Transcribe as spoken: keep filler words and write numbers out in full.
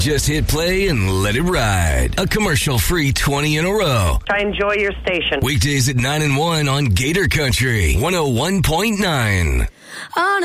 Just hit play and let it ride. A commercial-free twenty in a row. I enjoy your station. Weekdays at nine and one on Gator Country one oh one point nine. On